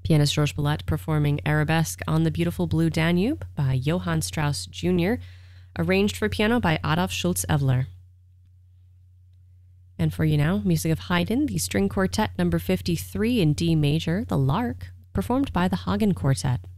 Pianist Georges Boulette performing Arabesque on the Beautiful Blue Danube by Johann Strauss Jr., arranged for piano by Adolf Schultz-Evler. And for you now, music of Haydn, the String Quartet number 53 in D major, The Lark, performed by the Hagen Quartet.